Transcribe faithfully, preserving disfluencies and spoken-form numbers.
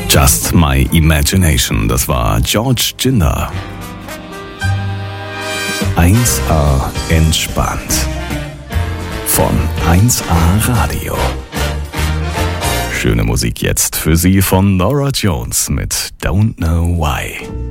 Just My Imagination, das war George Ginder. eins A entspannt. Von eins A Radio. Schöne Musik jetzt für Sie von Norah Jones mit Don't Know Why.